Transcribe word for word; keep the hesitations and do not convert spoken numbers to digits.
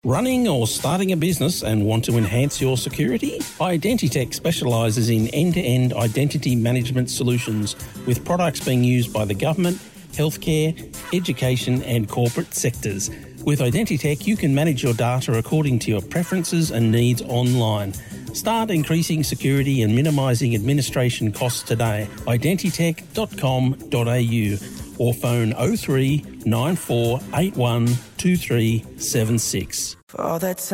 Running or starting a business and want to enhance your security? Identitech specialises in end-to-end identity management solutions with products being used by the government, healthcare, education and corporate sectors. With Identitech, you can manage your data according to your preferences and needs online. Start increasing security and minimising administration costs today. identitech dot com dot a u or phone oh three nine four eight one two three seven six. For all that time